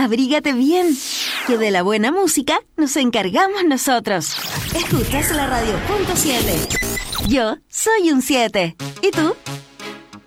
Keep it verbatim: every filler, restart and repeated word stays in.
abrígate bien, que de la buena música nos encargamos nosotros. Escuchas la radio punto siete. Yo soy un siete. ¿Y tú?